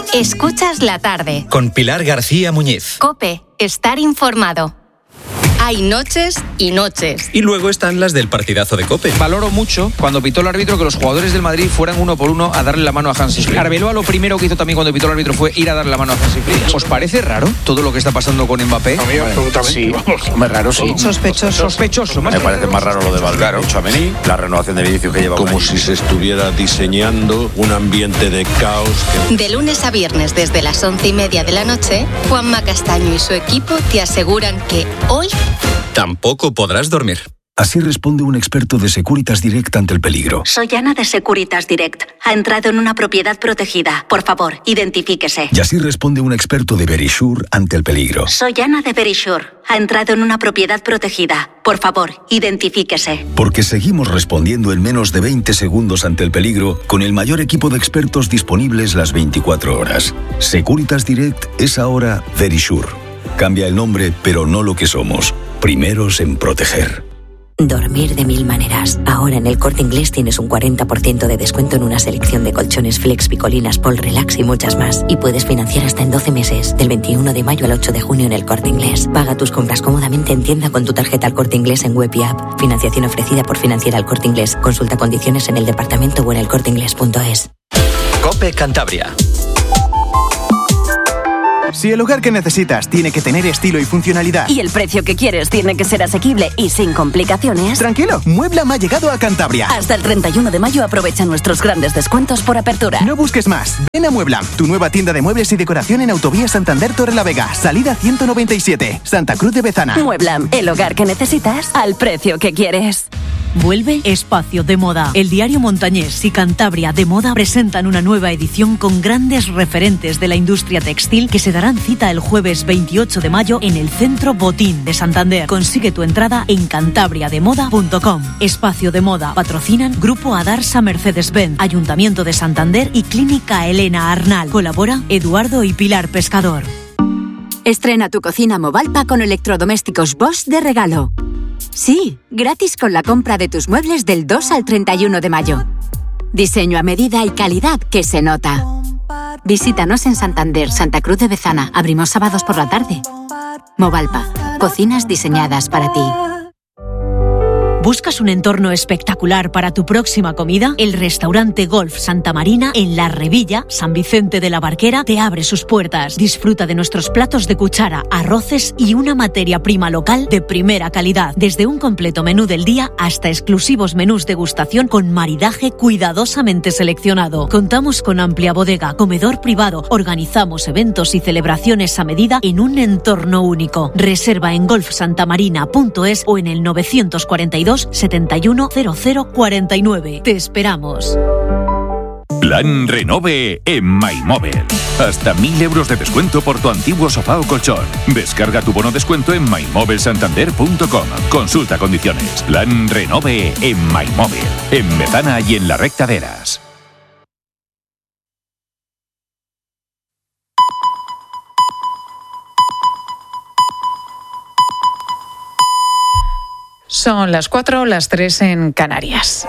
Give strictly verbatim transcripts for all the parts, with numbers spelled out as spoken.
Escuchas la tarde. Con Pilar García Muñiz. COPE. Estar informado. Hay noches y noches. Y luego están las del partidazo de COPE. Valoro mucho cuando pitó el árbitro que los jugadores del Madrid fueran uno por uno a darle la mano a Hansi Flick. Arbeloa lo primero que hizo también cuando pitó el árbitro fue ir a darle la mano a Hansi Flick. ¿Os parece raro todo lo que está pasando con Mbappé? A mí absolutamente. Sí, vamos. Más raro, sí. Sospechoso. Sospechoso. Más Me parece más raro lo de Valverde, Tchouaméni, la renovación de Vinicius que lleva como un año. si se estuviera diseñando un ambiente de caos. Que... De lunes a viernes desde las once y media de la noche, Juanma Castaño y su equipo te aseguran que hoy tampoco podrás dormir. Así responde un experto de Securitas Direct ante el peligro. Soy Ana de Securitas Direct. Ha entrado en una propiedad protegida. Por favor, identifíquese. Y así responde un experto de Verisure ante el peligro. Soy Ana de Verisure. Ha entrado en una propiedad protegida. Por favor, identifíquese. Porque seguimos respondiendo en menos de veinte segundos ante el peligro con el mayor equipo de expertos disponibles las veinticuatro horas. Securitas Direct es ahora Verisure. Cambia el nombre, pero no lo que somos. Primeros en proteger. Dormir de mil maneras. Ahora en el Corte Inglés tienes un cuarenta por ciento de descuento en una selección de colchones Flex, Picolinas, Pol, Relax y muchas más. Y puedes financiar hasta en doce meses, del veintiuno de mayo al ocho de junio en el Corte Inglés. Paga tus compras cómodamente en tienda con tu tarjeta al Corte Inglés en web y app. Financiación ofrecida por Financiera al Corte Inglés. Consulta condiciones en el departamento o en el corte inglés punto es. COPE Cantabria. Si el hogar que necesitas tiene que tener estilo y funcionalidad y el precio que quieres tiene que ser asequible y sin complicaciones, tranquilo, Mueblam ha llegado a Cantabria. Hasta el treinta y uno de mayo aprovecha nuestros grandes descuentos por apertura. No busques más, ven a Mueblam, tu nueva tienda de muebles y decoración en Autovía Santander Torrelavega, salida ciento noventa y siete, Santa Cruz de Bezana. Mueblam, el hogar que necesitas al precio que quieres. Vuelve Espacio de Moda. El diario Montañés y Cantabria de Moda presentan una nueva edición con grandes referentes de la industria textil que se darán cita el jueves veintiocho de mayo en el Centro Botín de Santander. Consigue tu entrada en cantabria de moda punto com. Espacio de Moda. Patrocinan Grupo Adarsa Mercedes-Benz, Ayuntamiento de Santander y Clínica Elena Arnal. Colabora Eduardo y Pilar Pescador. Estrena tu cocina Movalpa con electrodomésticos Bosch de regalo. Sí, gratis con la compra de tus muebles del dos al treinta y uno de mayo. Diseño a medida y calidad que se nota. Visítanos en Santander, Santa Cruz de Bezana. Abrimos sábados por la tarde. Movalpa, cocinas diseñadas para ti. ¿Buscas un entorno espectacular para tu próxima comida? El restaurante Golf Santa Marina en La Revilla, San Vicente de la Barquera, te abre sus puertas. Disfruta de nuestros platos de cuchara, arroces y una materia prima local de primera calidad. Desde un completo menú del día hasta exclusivos menús degustación con maridaje cuidadosamente seleccionado. Contamos con amplia bodega, comedor privado. Organizamos eventos y celebraciones a medida en un entorno único. Reserva en golf santa marina punto es o en el novecientos cuarenta y dos setenta y uno cero cero cuarenta y nueve. Te esperamos. Plan Renove en MyMobile. Hasta mil euros de descuento por tu antiguo sofá o colchón. Descarga tu bono descuento en my mobile santander punto com. Consulta condiciones. Plan Renove en MyMobile. En Bezana y en la Recta de Eras. Son las cuatro, las tres en Canarias.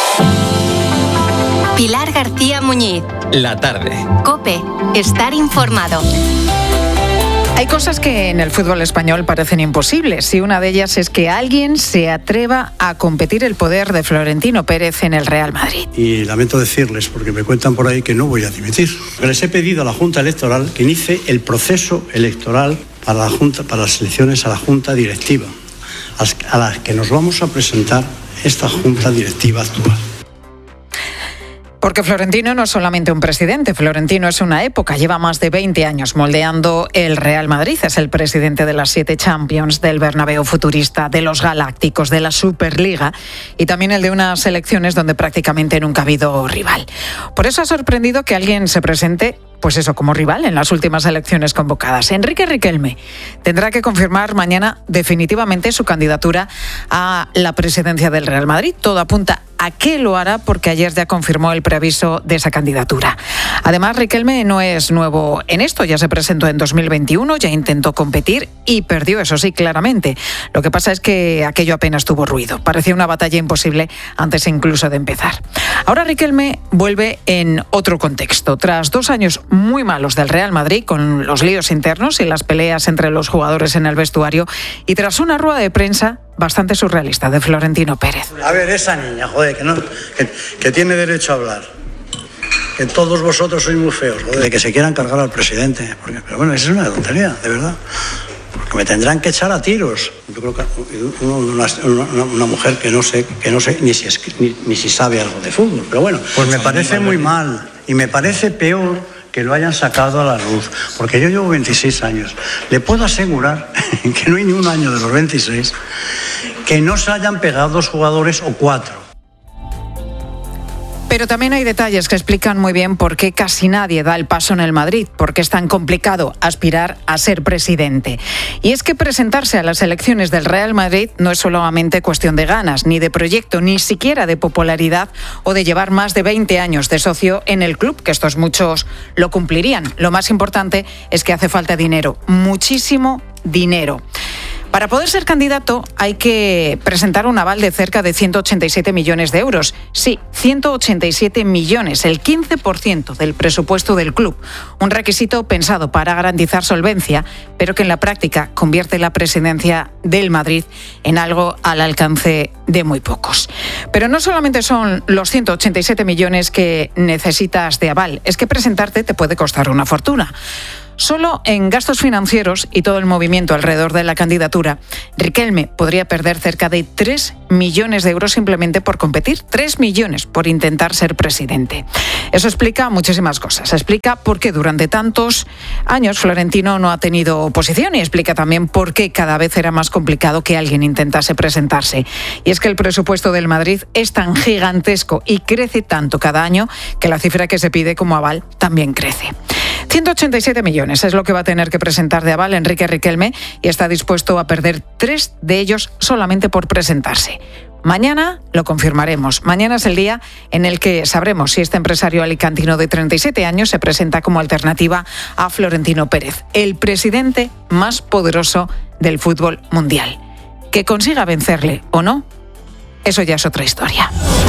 Pilar García Muñiz. La tarde. COPE. Estar informado. Hay cosas que en el fútbol español parecen imposibles y una de ellas es que alguien se atreva a competir el poder de Florentino Pérez en el Real Madrid. Y lamento decirles, porque me cuentan por ahí que no voy a dimitir. Les he pedido a la Junta Electoral que inicie el proceso electoral para, la junta, para las elecciones a la Junta Directiva, a las que nos vamos a presentar esta Junta Directiva actual. Porque Florentino no es solamente un presidente, Florentino es una época, lleva más de veinte años moldeando el Real Madrid, es el presidente de las siete Champions, del Bernabéu futurista, de los Galácticos, de la Superliga y también el de unas elecciones donde prácticamente nunca ha habido rival. Por eso ha sorprendido que alguien se presente, pues eso, como rival en las últimas elecciones convocadas. Enrique Riquelme tendrá que confirmar mañana definitivamente su candidatura a la presidencia del Real Madrid. Todo apunta a qué lo hará, porque ayer ya confirmó el preaviso de esa candidatura. Además, Riquelme no es nuevo en esto, ya se presentó en dos mil veintiuno, ya intentó competir y perdió, eso sí, claramente. Lo que pasa es que aquello apenas tuvo ruido, parecía una batalla imposible antes incluso de empezar. Ahora Riquelme vuelve en otro contexto. Tras dos años muy malos del Real Madrid, con los líos internos y las peleas entre los jugadores en el vestuario, y tras una rueda de prensa bastante surrealista de Florentino Pérez. A ver, esa niña, joder, que, no, que, que tiene derecho a hablar. Que todos vosotros sois muy feos, joder, de que se quieran cargar al presidente. Porque, pero bueno, eso es una tontería, de verdad. Porque me tendrán que echar a tiros. Yo creo que una, una, una mujer que no sé, que no sé ni, si es, ni, ni si sabe algo de fútbol. Pero bueno, pues me parece muy mal y me parece peor que lo hayan sacado a la luz, porque yo llevo veintiséis años. Le puedo asegurar que no hay ni un año de los veintiséis que no se hayan pegado dos jugadores o cuatro. Pero también hay detalles que explican muy bien por qué casi nadie da el paso en el Madrid, por qué es tan complicado aspirar a ser presidente. Y es que presentarse a las elecciones del Real Madrid no es solamente cuestión de ganas, ni de proyecto, ni siquiera de popularidad o de llevar más de veinte años de socio en el club, que estos muchos lo cumplirían. Lo más importante es que hace falta dinero, muchísimo dinero. Para poder ser candidato hay que presentar un aval de cerca de ciento ochenta y siete millones de euros. Sí, ciento ochenta y siete millones, el quince por ciento del presupuesto del club. Un requisito pensado para garantizar solvencia, pero que en la práctica convierte la presidencia del Madrid en algo al alcance de muy pocos. Pero no solamente son los ciento ochenta y siete millones que necesitas de aval, es que presentarte te puede costar una fortuna. Solo en gastos financieros y todo el movimiento alrededor de la candidatura, Riquelme podría perder cerca de tres millones de euros simplemente por competir, tres millones por intentar ser presidente. Eso explica muchísimas cosas. Explica por qué durante tantos años Florentino no ha tenido oposición y explica también por qué cada vez era más complicado que alguien intentase presentarse. Y es que el presupuesto del Madrid es tan gigantesco y crece tanto cada año que la cifra que se pide como aval también crece. ciento ochenta y siete millones es lo que va a tener que presentar de aval Enrique Riquelme y está dispuesto a perder tres de ellos solamente por presentarse. Mañana lo confirmaremos. Mañana es el día en el que sabremos si este empresario alicantino de treinta y siete años se presenta como alternativa a Florentino Pérez, el presidente más poderoso del fútbol mundial. Que consiga vencerle o no, eso ya es otra historia.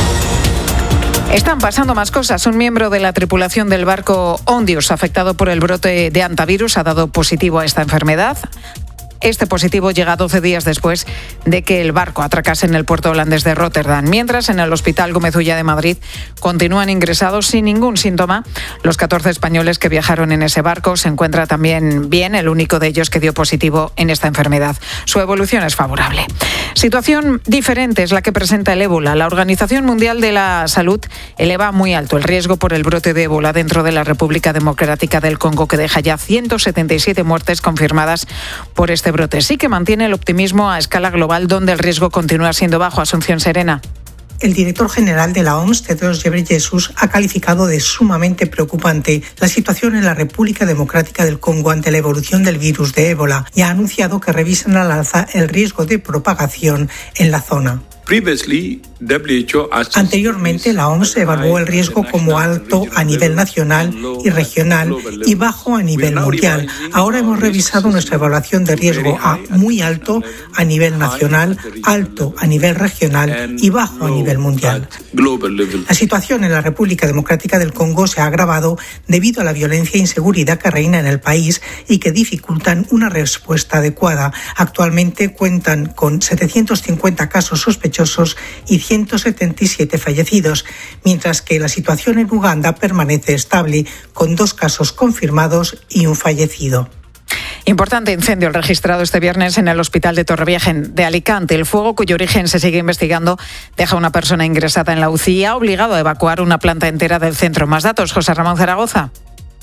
Están pasando más cosas. Un miembro de la tripulación del barco Ondius, afectado por el brote de hantavirus, ha dado positivo a esta enfermedad. Este positivo llega doce días después de que el barco atracase en el puerto holandés de Rotterdam. Mientras, en el Hospital Gómez Ulla de Madrid continúan ingresados sin ningún síntoma los catorce españoles que viajaron en ese barco. Se encuentra también bien el único de ellos que dio positivo en esta enfermedad. Su evolución es favorable. Situación diferente es la que presenta el ébola. La Organización Mundial de la Salud eleva muy alto el riesgo por el brote de ébola dentro de la República Democrática del Congo, que deja ya ciento setenta y siete muertes confirmadas por este brote. Sí que mantiene el optimismo a escala global, donde el riesgo continúa siendo bajo. Asunción Serena. El director general de la O M S, Tedros Ghebreyesus, ha calificado de sumamente preocupante la situación en la República Democrática del Congo ante la evolución del virus de ébola y ha anunciado que revisan al alza el riesgo de propagación en la zona. Anteriormente, la O M S evaluó el riesgo como alto a nivel nacional y regional y bajo a nivel mundial. Ahora hemos revisado nuestra evaluación de riesgo a muy alto a nivel nacional, alto a nivel regional y bajo a nivel mundial. La situación en la República Democrática del Congo se ha agravado debido a la violencia e inseguridad que reina en el país y que dificultan una respuesta adecuada. Actualmente cuentan con setecientos cincuenta casos sospechosos y ciento setenta y siete fallecidos, mientras que la situación en Uganda permanece estable, con dos casos confirmados y un fallecido. Importante incendio el registrado este viernes en el Hospital de Torrevieja de Alicante. El fuego, cuyo origen se sigue investigando, deja a una persona ingresada en la U C I y ha obligado a evacuar una planta entera del centro. Más datos, José Ramón Zaragoza.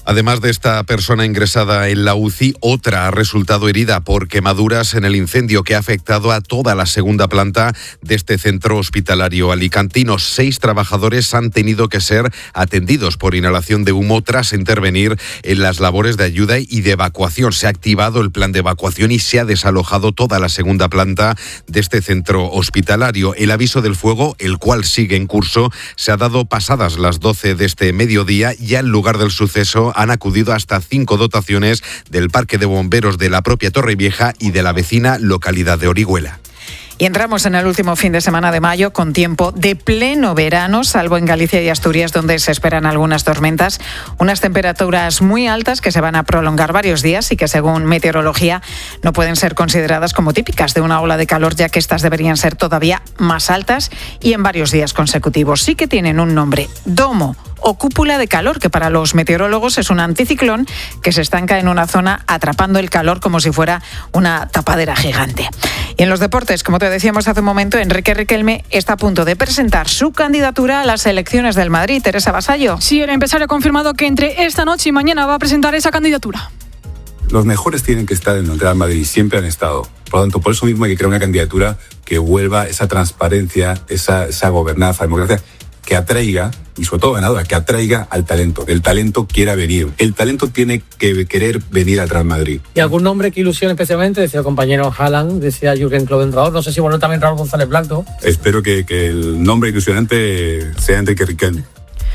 Además de esta persona ingresada en la U C I, otra ha resultado herida por quemaduras en el incendio que ha afectado a toda la segunda planta de este centro hospitalario alicantino. Seis trabajadores han tenido que ser atendidos por inhalación de humo tras intervenir en las labores de ayuda y de evacuación. Se ha activado el plan de evacuación y se ha desalojado toda la segunda planta de este centro hospitalario. El aviso del fuego, el cual sigue en curso, se ha dado pasadas las doce de este mediodía y al lugar del suceso han acudido hasta cinco dotaciones del Parque de Bomberos de la propia Torrevieja y de la vecina localidad de Orihuela. Y entramos en el último fin de semana de mayo con tiempo de pleno verano, salvo en Galicia y Asturias, donde se esperan algunas tormentas. Unas temperaturas muy altas que se van a prolongar varios días y que, según meteorología, no pueden ser consideradas como típicas de una ola de calor, ya que estas deberían ser todavía más altas y en varios días consecutivos. Sí que tienen un nombre: domo o cúpula de calor, que para los meteorólogos es un anticiclón que se estanca en una zona atrapando el calor como si fuera una tapadera gigante. Y en los deportes, como te decíamos hace un momento, Enrique Riquelme está a punto de presentar su candidatura a las elecciones del Madrid. Teresa Vasallo. Sí, el empresario ha confirmado que entre esta noche y mañana va a presentar esa candidatura. Los mejores tienen que estar en el Real Madrid, siempre han estado. Por lo tanto, por eso mismo hay que crear una candidatura que vuelva esa transparencia, esa, esa gobernanza, democracia, que atraiga, y sobre todo ganadora, que atraiga al talento. El talento quiera venir. El talento tiene que querer venir al Real Madrid. ¿Y algún nombre que ilusione especialmente? Decía el compañero Haaland, decía Jürgen Klopp, entrenador. No sé si bueno también Raúl González Blanco. Espero que, que el nombre ilusionante sea Enrique Riquelme.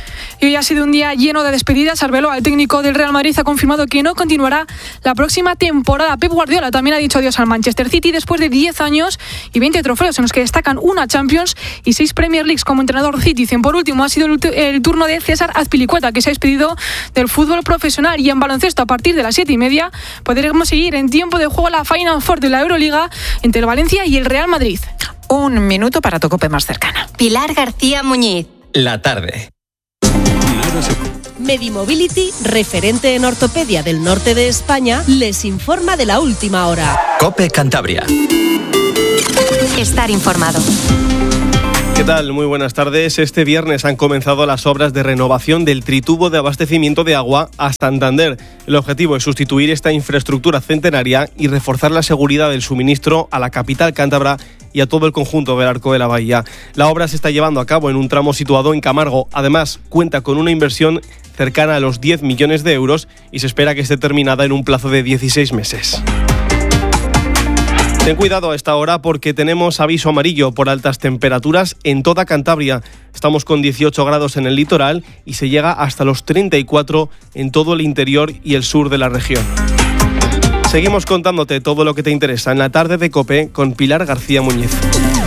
Y hoy ha sido un día lleno de despedidas. Arbeloa, el técnico del Real Madrid, ha confirmado que no continuará la próxima temporada. Pep Guardiola también ha dicho adiós al Manchester City después de diez años y veinte trofeos en los que destacan una Champions y seis Premier Leagues como entrenador Citizen. Por último, ha sido el turno de César Azpilicueta, que se ha despedido del fútbol profesional. Y en baloncesto, a partir de las siete y media, podremos seguir en tiempo de juego la Final Four de la Euroliga entre el Valencia y el Real Madrid. Un minuto para tu COPE más cercana. Pilar García Muñiz. La tarde. Medimobility, referente en ortopedia del norte de España, les informa de la última hora. COPE Cantabria. Estar informado. ¿Qué tal? Muy buenas tardes. Este viernes han comenzado las obras de renovación del tritubo de abastecimiento de agua a Santander. El objetivo es sustituir esta infraestructura centenaria y reforzar la seguridad del suministro a la capital cántabra y a todo el conjunto del Arco de la Bahía. La obra se está llevando a cabo en un tramo situado en Camargo. Además, cuenta con una inversión cercana a los diez millones de euros y se espera que esté terminada en un plazo de dieciséis meses. Ten cuidado a esta hora porque tenemos aviso amarillo por altas temperaturas en toda Cantabria. Estamos con dieciocho grados en el litoral y se llega hasta los treinta y cuatro en todo el interior y el sur de la región. Seguimos contándote todo lo que te interesa en la tarde de COPE con Pilar García Muñiz.